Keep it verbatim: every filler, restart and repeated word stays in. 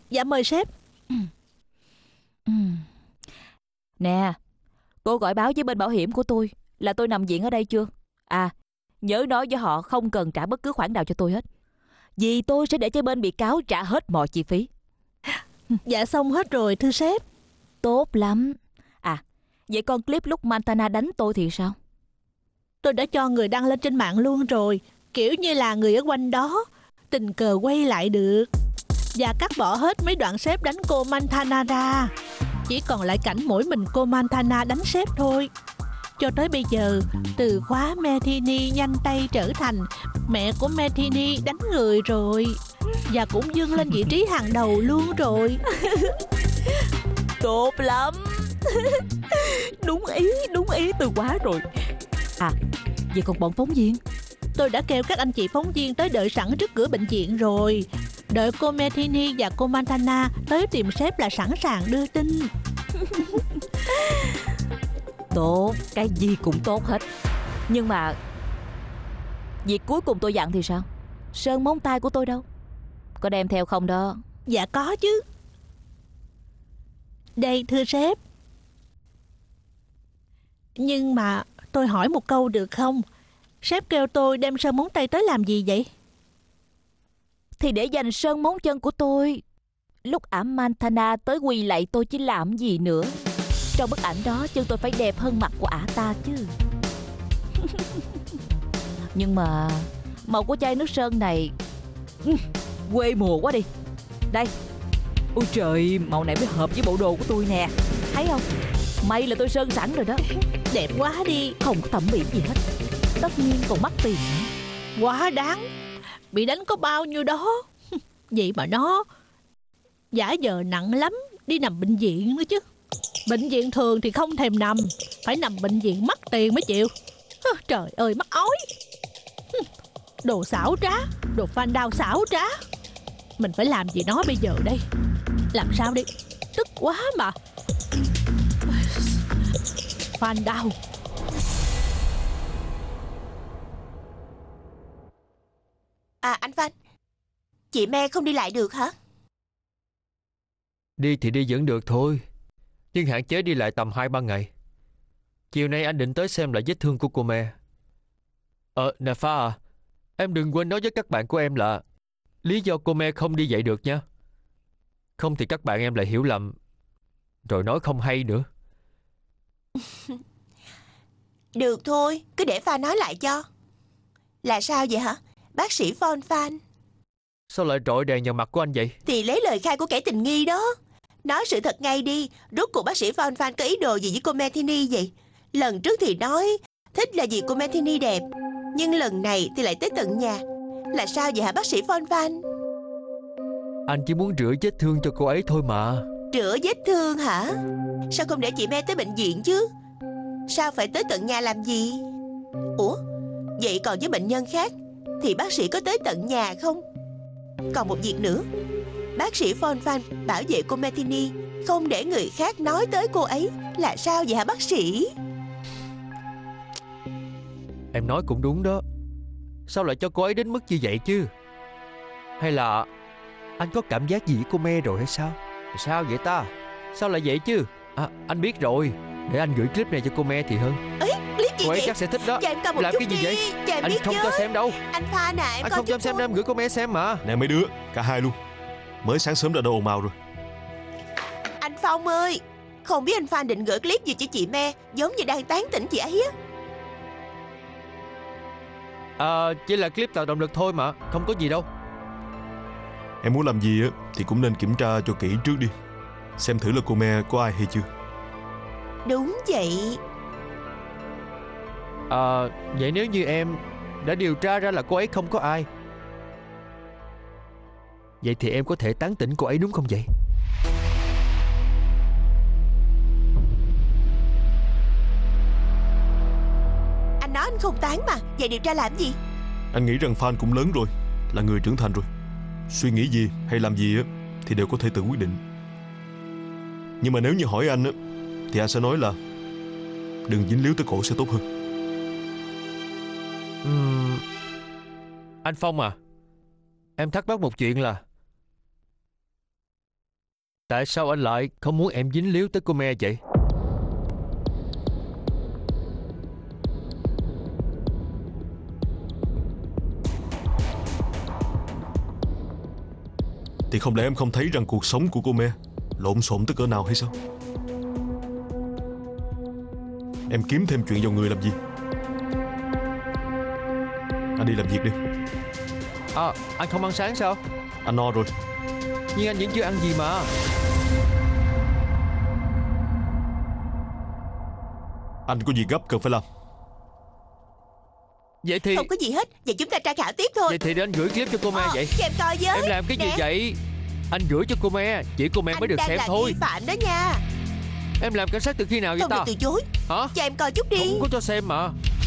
Dạ mời sếp. Ừ. Ừ. Nè, cô gọi báo với bên bảo hiểm của tôi là tôi nằm viện ở đây chưa? À, nhớ nói với họ không cần trả bất cứ khoản nào cho tôi hết, vì tôi sẽ để cho bên bị cáo trả hết mọi chi phí. Dạ xong hết rồi thưa sếp. Tốt lắm. À, vậy con clip lúc Montana đánh tôi thì sao? Tôi đã cho người đăng lên trên mạng luôn rồi. Kiểu như là người ở quanh đó tình cờ quay lại được, và cắt bỏ hết mấy đoạn sếp đánh cô Montana ra. Chỉ còn lại cảnh mỗi mình cô Montana đánh sếp thôi. Cho tới bây giờ, từ khóa Martini nhanh tay trở thành mẹ của Martini đánh người rồi, và cũng vươn lên vị trí hàng đầu luôn rồi. Tốt lắm. Đúng ý, đúng ý tôi quá rồi. À, vậy còn bọn phóng viên? Tôi đã kêu các anh chị phóng viên tới đợi sẵn trước cửa bệnh viện rồi. Đợi cô Martini và cô Montana tới tìm sếp là sẵn sàng đưa tin. Tốt, cái gì cũng tốt hết. Nhưng mà việc cuối cùng tôi dặn thì sao? Sơn móng tay của tôi đâu? Có đem theo không đó? Dạ có chứ. Đây thưa sếp. Nhưng mà tôi hỏi một câu được không? Sếp kêu tôi đem sơn móng tay tới làm gì vậy? Thì để dành sơn móng chân của tôi. Lúc ả Montana tới quỳ lạy tôi chứ làm gì nữa. Trong bức ảnh đó chân tôi phải đẹp hơn mặt của ả ta chứ. Nhưng mà màu của chai nước sơn này quê mùa quá đi. Đây. Ôi trời, màu này mới hợp với bộ đồ của tôi nè. Thấy không? May là tôi sơn sẵn rồi đó. Đẹp quá đi. Không có thẩm mỹ gì hết. Tất nhiên còn mắc tiền nữa. Quá đáng. Bị đánh có bao nhiêu đó. Vậy mà nó giả vờ nặng lắm, đi nằm bệnh viện nữa chứ. Bệnh viện thường thì không thèm nằm, phải nằm bệnh viện mắc tiền mới chịu. Trời ơi mắc ói. Đồ xảo trá, đồ fan đao xảo trá. Mình phải làm gì nó bây giờ đây? Làm sao đi? Tức quá mà. Fan đao. À anh Phan, chị Me không đi lại được hả? Đi thì đi vẫn được thôi, nhưng hạn chế đi lại tầm hai ba ngày. Chiều nay anh định tới xem lại vết thương của cô Me. Ờ, nè Pha à, em đừng quên nói với các bạn của em là lý do cô Me không đi dạy được nha. Không thì các bạn em lại hiểu lầm, rồi nói không hay nữa. Được thôi, cứ để Phan nói lại cho. Là sao vậy hả? Bác sĩ Von Phan. Sao lại trội đèn vào mặt của anh vậy? Thì lấy lời khai của kẻ tình nghi đó. Nói sự thật ngay đi. Rốt cuộc bác sĩ Von Phan có ý đồ gì với cô Martini vậy? Lần trước thì nói thích là vì cô Martini đẹp, nhưng lần này thì lại tới tận nhà. Là sao vậy hả bác sĩ Von Phan? Anh chỉ muốn rửa vết thương cho cô ấy thôi mà. Rửa vết thương hả? Sao không để chị Me tới bệnh viện chứ? Sao phải tới tận nhà làm gì? Ủa, vậy còn với bệnh nhân khác thì bác sĩ có tới tận nhà không? Còn một việc nữa, bác sĩ Von Phan bảo vệ cô Martini, không để người khác nói tới cô ấy. Là sao vậy hả bác sĩ? Em nói cũng đúng đó. Sao lại cho cô ấy đến mức như vậy chứ? Hay là anh có cảm giác gì với cô Me rồi hay sao? Sao vậy ta? Sao lại vậy chứ? À, anh biết rồi. Để anh gửi clip này cho cô Me thì hơn. Ấy, clip gì Cô ấy vậy? chắc sẽ thích đó. Cho em coi một Làm chút cái gì đi. vậy? Cho em Anh biết không với. cho xem đâu. Anh Phan à, em Anh coi không cho em chút xem thôi. nên em gửi cô Me xem mà. Nè mấy đứa, cả hai luôn. Mới sáng sớm đã đâu ồn ào rồi. Anh Phong ơi, không biết anh Phan định gửi clip gì cho chị Me, giống như đang tán tỉnh chị ấy á. À, chỉ là clip tạo động lực thôi mà, không có gì đâu. Em muốn làm gì á thì cũng nên kiểm tra cho kỹ trước đi, xem thử là cô Me có ai hay chưa. Đúng vậy. À, vậy nếu như em đã điều tra ra là cô ấy không có ai, vậy thì em có thể tán tỉnh cô ấy đúng không vậy? Anh nói anh không tán mà, vậy điều tra làm gì? Anh nghĩ rằng Phan cũng lớn rồi, là người trưởng thành rồi. Suy nghĩ gì hay làm gì á thì đều có thể tự quyết định. Nhưng mà nếu như hỏi anh á thì anh sẽ nói là đừng dính líu tới cổ sẽ tốt hơn. Uhm, anh Phong à, em thắc mắc một chuyện là Tại sao anh lại không muốn em dính líu tới cô Me vậy? Thì không lẽ em không thấy rằng cuộc sống của cô Me lộn xộn tới cỡ nào hay sao? Em kiếm thêm chuyện vào người làm gì? Anh đi làm việc đi. À, anh không ăn sáng sao? Anh no rồi. Nhưng anh vẫn chưa ăn gì mà. Anh có gì gấp cần phải làm. Vậy thì Không có gì hết. Vậy chúng ta tra khảo tiếp thôi. Vậy thì để anh gửi clip cho cô Me Ờ, vậy. cho em coi với. Em làm cái gì Nè, vậy? Anh gửi cho cô Me, chỉ cô Me mới anh được đang xem là thôi. nghi phạm đó nha. Em làm cảnh sát từ khi nào vậy Không được ta? từ chối. Hả? Cho em coi chút đi. Không có cho xem mà.